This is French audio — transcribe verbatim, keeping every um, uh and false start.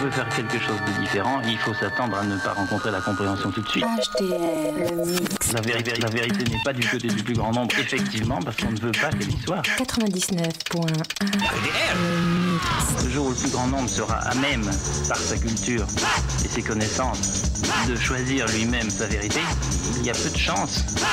veut faire quelque chose de différent, il faut s'attendre à ne pas rencontrer la compréhension tout de suite. H T L, le mix. La vérité, la vérité n'est pas du côté du plus grand nombre, effectivement, parce qu'on ne veut pas qu'elle y soit. quatre-vingt-dix-neuf point un. Le jour où le plus grand nombre sera à même, par sa culture et ses connaissances, de choisir lui-même sa vérité, il y a peu de chances